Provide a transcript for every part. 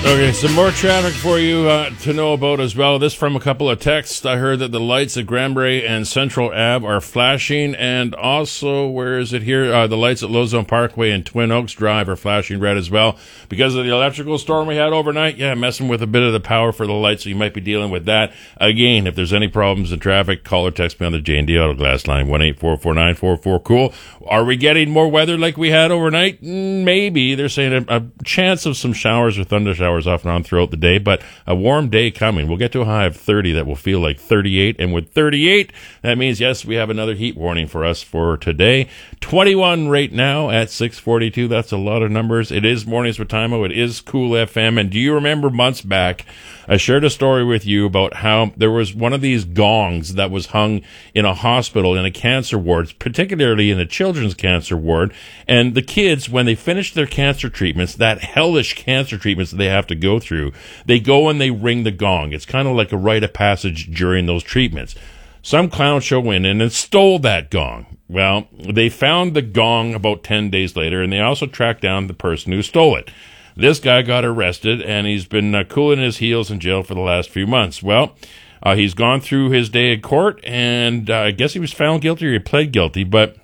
Okay, some more traffic for you to know about as well. This from a couple of texts. I heard that the lights at Granbury and Central Ave are flashing, and also, where is it here? The lights at Lozone Parkway and Twin Oaks Drive are flashing red as well because of the electrical storm we had overnight. Yeah, messing with a bit of the power for the lights, so you might be dealing with that. Again, if there's any problems in traffic, call or text me on the J&D Auto Glass line, 1-844-944-COOL. Are we getting more weather like we had overnight? Maybe. They're saying a chance of some showers or thunder showers off and on throughout the day, but a warm day coming. We'll get to a high of 30 that will feel like 38, and with 38, that means, yes, we have another heat warning for us for today. 21 right now at 6:42. That's a lot of numbers. It is Mornings with Timo. It is Cool FM, and do you remember months back, I shared a story with you about how there was one of these gongs that was hung in a hospital in a cancer ward, particularly in a children's cancer ward, and the kids, when they finish their cancer treatments, that hellish cancer treatments that they have to go through, they go and they ring the gong. It's kind of like a rite of passage during those treatments. Some clown show went in and stole that gong. Well, they found the gong about 10 days later, and they also tracked down the person who stole it. This guy got arrested, and he's been cooling his heels in jail for the last few months. Well, he's gone through his day at court, and I guess he was found guilty or he pled guilty, but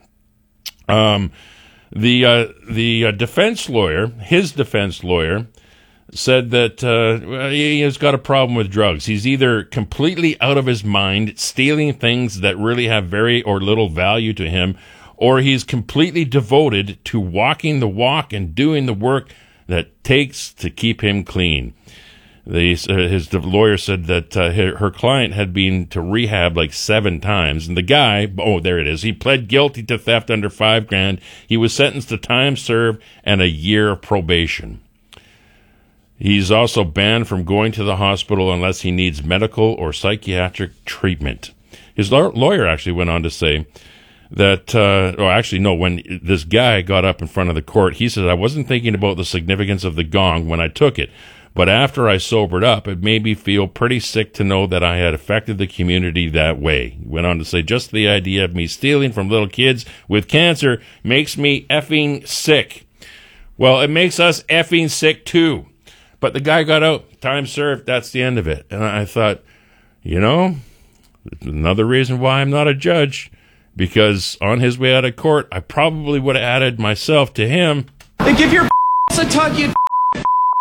the defense lawyer, his defense lawyer, said that he has got a problem with drugs. He's either completely out of his mind, stealing things that really have very or little value to him, or he's completely devoted to walking the walk and doing the work that takes to keep him clean. His lawyer said that her client had been to rehab like 7 times, and the guy, oh, there it is, he pled guilty to theft under $5,000. He was sentenced to time served and a year of probation. He's also banned from going to the hospital unless he needs medical or psychiatric treatment. His lawyer actually went on to say that, when this guy got up in front of the court, he said, I wasn't thinking about the significance of the gong when I took it, but after I sobered up, it made me feel pretty sick to know that I had affected the community that way. He went on to say, just the idea of me stealing from little kids with cancer makes me effing sick. Well, it makes us effing sick too. But the guy got out, time served, that's the end of it. And I thought, another reason why I'm not a judge, because on his way out of court, I probably would have added myself to him. Then give your a tug, you